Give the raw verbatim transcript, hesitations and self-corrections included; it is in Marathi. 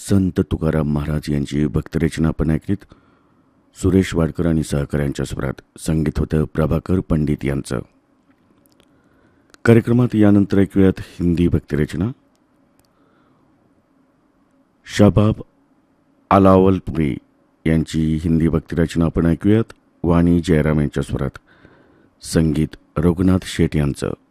संत तुकाराम महाराज यांची भक्तरचना आपण ऐकलीत. सुरेश वाडकर आणि सहकाऱ्यांच्या स्वरात संगीत होतं प्रभाकर पंडित यांचं. कार्यक्रमात यानंतर ऐकूयात हिंदी भक्तरचना. शबाब अलावलपुरी यांची हिंदी भक्तिरचना आपण ऐकूयात. वाणी जयराम यांच्या स्वरात संगीत रघुनाथ शेठ यांचं.